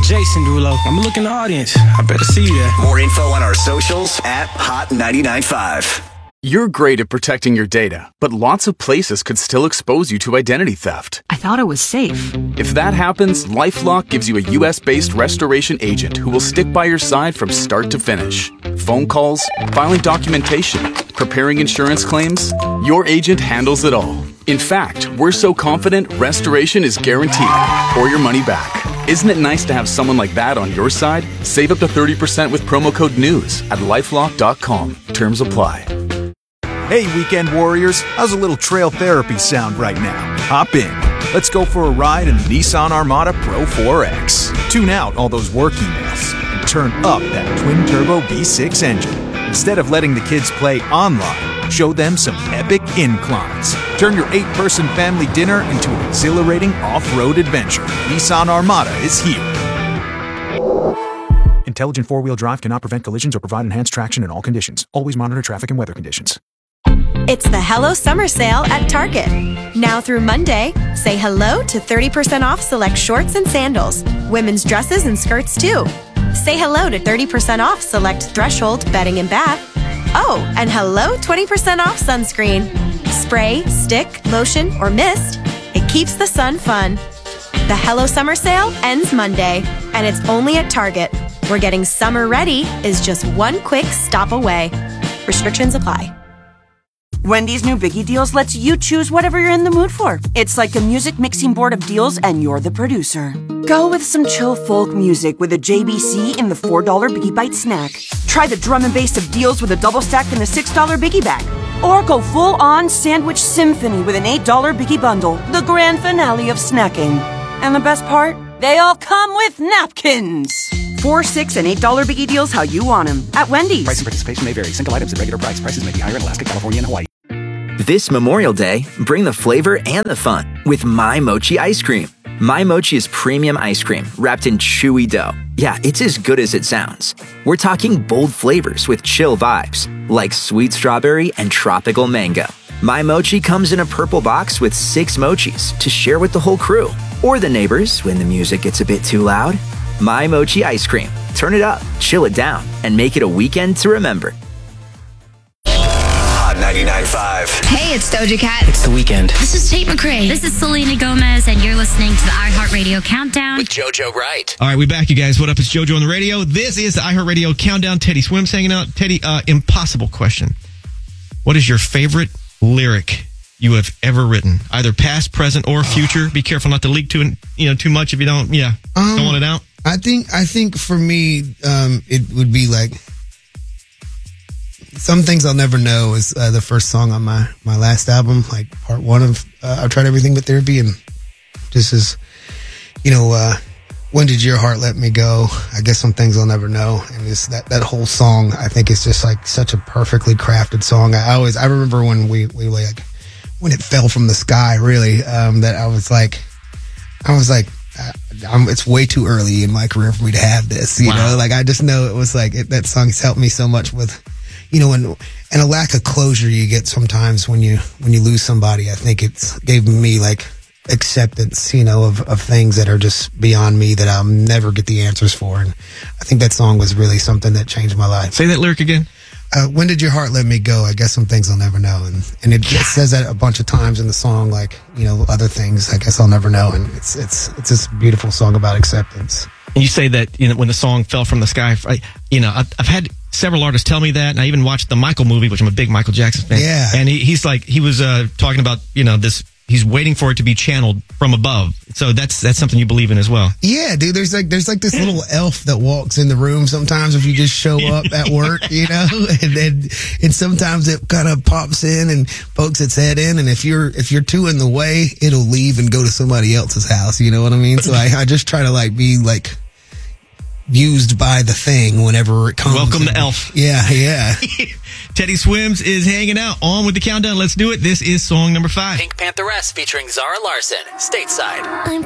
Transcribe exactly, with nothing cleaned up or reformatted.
Jason Derulo. I'm looking in the audience. I better see you there. More info on our socials at Hot ninety-nine point five. You're great at protecting your data, but lots of places could still expose you to identity theft. I thought it was safe. If that happens, LifeLock gives you a U S-based restoration agent who will stick by your side from start to finish. Phone calls, filing documentation, preparing insurance claims, your agent handles it all. In fact, we're so confident restoration is guaranteed or your money back. Isn't it nice to have someone like that on your side? Save up to thirty percent with promo code NEWS at lifelock dot com. Terms apply. Hey, weekend warriors, how's a little trail therapy sound right now? Hop in. Let's go for a ride in the Nissan Armada Pro four X. Tune out all those work emails and turn up that twin-turbo V six engine. Instead of letting the kids play online, show them some epic inclines. Turn your eight-person family dinner into an exhilarating off-road adventure. Nissan Armada is here. Intelligent four-wheel drive cannot prevent collisions or provide enhanced traction in all conditions. Always monitor traffic and weather conditions. It's the Hello Summer Sale at Target. Now through Monday, say hello to thirty percent off select shorts and sandals, women's dresses and skirts too. Say hello to thirty percent off select Threshold bedding and bath. Oh, and hello twenty percent off sunscreen. Spray, stick, lotion, or mist, it keeps the sun fun. The Hello Summer Sale ends Monday, and it's only at Target, where getting summer ready is just one quick stop away. Restrictions apply. Wendy's new Biggie Deals lets you choose whatever you're in the mood for. It's like a music mixing board of deals, and you're the producer. Go with some chill folk music with a J B C in the four dollar Biggie Bite snack. Try the drum and bass of deals with a double stack in the six dollar Biggie bag. Or go full-on sandwich symphony with an eight dollar Biggie bundle, the grand finale of snacking. And the best part? They all come with napkins. Four, six, and eight dollar Biggie Deals how you want them at Wendy's. Price and participation may vary. Single items at regular price. Prices may be higher in Alaska, California, and Hawaii. This Memorial Day, bring the flavor and the fun with My Mochi ice cream. My Mochi is premium ice cream wrapped in chewy dough. Yeah, it's as good as it sounds. We're talking bold flavors with chill vibes, like sweet strawberry and tropical mango. My Mochi comes in a purple box with six mochis to share with the whole crew or the neighbors when the music gets a bit too loud. My Mochi ice cream. Turn it up, chill it down, and make it a weekend to remember. ninety-nine point five. Hey, it's Doja Cat. It's the weekend. This is Tate McRae. This is Selena Gomez, and you're listening to the iHeartRadio Countdown With JoJo Wright. All right, we back, you guys. What up? It's JoJo on the radio. This is the iHeartRadio Countdown. Teddy Swims hanging out. Teddy, uh, impossible question. What is your favorite lyric you have ever written? Either past, present, or future. Be careful not to leak too, you know, too much if you don't, yeah, um, don't want it out. I think, I think for me, um, it would be like, Some Things I'll Never Know is uh, the first song on my, my last album, like part one of uh, I've Tried Everything But Therapy, and just as, you know, uh, When Did Your Heart Let Me Go? I guess Some Things I'll Never Know. And it's that, that whole song, I think is just like such a perfectly crafted song. I always, I remember when we, we like, when it fell from the sky, really, um, that I was like, I was like, uh, I'm, it's way too early in my career for me to have this, you Wow. know, like I just know it was like, it, that song's helped me so much with, you know, and, and a lack of closure you get sometimes when you, when you lose somebody. I think it's gave me like acceptance, you know, of, of things that are just beyond me that I'll never get the answers for. And I think that song was really something that changed my life. Say that lyric again. Uh, when did your heart let me go? I guess Some Things I'll Never Know. And, and it, it says that a bunch of times in the song, like, you know, other things I guess I'll never know. And it's, it's, it's this beautiful song about acceptance. And you say that, you know, when the song fell from the sky, I, you know, I've, I've had several artists tell me that, and I even watched the Michael movie, which I'm a big Michael Jackson fan. Yeah. And he, he's like, he was uh, talking about, you know, this, he's waiting for it to be channeled from above. So that's that's something you believe in as well. Yeah, dude, there's like there's like this little elf that walks in the room sometimes if you just show up at work, you know, and then and sometimes it kind of pops in and pokes its head in, and if you're if you're too in the way, it'll leave and go to somebody else's house, you know what I mean? So I, I just try to like be like used by the thing whenever it comes. Welcome and, to Elf. Yeah, yeah. Teddy Swims is hanging out on with the countdown. Let's do it. This is song number five. Pink Pantheress featuring Zara Larson, Stateside. I'm